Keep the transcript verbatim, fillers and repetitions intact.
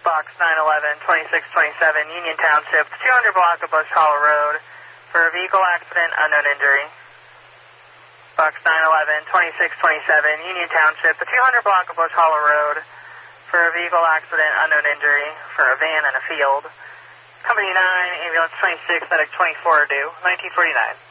Box nine eleven, twenty-six twenty-seven, Union Township, two hundred block of Bush Hollow Road for a vehicle accident, unknown injury. Box nine eleven, twenty-six twenty-seven, Union Township, two hundred block of Bush Hollow Road for a vehicle accident, unknown injury for a van in a field. Company nine, ambulance twenty-six, medic twenty-four due, nineteen forty-nine.